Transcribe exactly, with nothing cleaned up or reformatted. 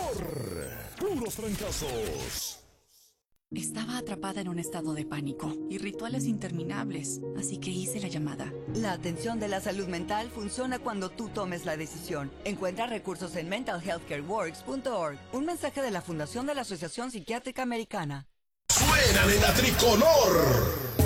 Tricolor. Puros trancazos. Estaba atrapada en un estado de pánico y rituales interminables, así que hice la llamada. La atención de la salud mental funciona cuando tú tomes la decisión. Encuentra recursos en mental health care works punto org. Un mensaje de la Fundación de la Asociación Psiquiátrica Americana. Suenan en la Tricolor.